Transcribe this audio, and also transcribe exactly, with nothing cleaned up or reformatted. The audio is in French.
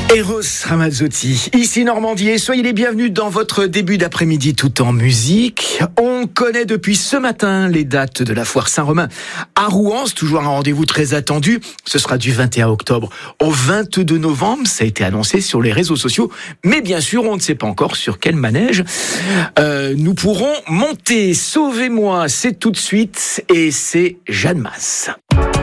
Eros Ramazzotti, ici Normandie, et soyez les bienvenus dans votre début d'après-midi tout en musique. On connaît depuis ce matin les dates de la foire Saint-Romain à Rouen, c'est toujours un rendez-vous très attendu. Ce sera du vingt et un octobre au vingt-deux novembre, ça a été annoncé sur les réseaux sociaux, mais bien sûr on ne sait pas encore sur quel manège euh, nous pourrons monter. Sauvez-moi, c'est tout de suite, et c'est Jeanne Masse.